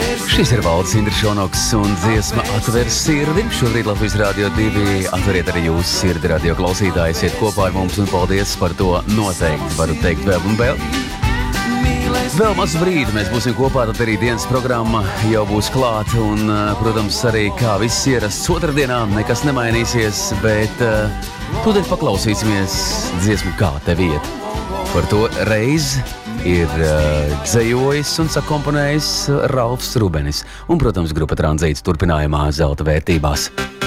Šis ir Valdis Indrišonoks un dziesma Atver sirdi. Šobrīd Latvijas Rādio 2 atveriet arī jūsu sirdi, radio klausītāji. Esiet kopā ar mums un paldies par to noteikti. Varu teikt vēl un vēl. Vēl mazu brīdi mēs būsim kopā, tad arī dienas programma jau būs klāta. Un, protams, arī kā viss ierasts otrdienā, nekas nemainīsies, bet tūdaļ paklausīsimies dziesmu Kā tev iet. Par to reiz ir dzejojis un sakomponējis Ralfs Rubenis. Un, protams, grupa Tranzīts turpinājumā zelta vērtībās.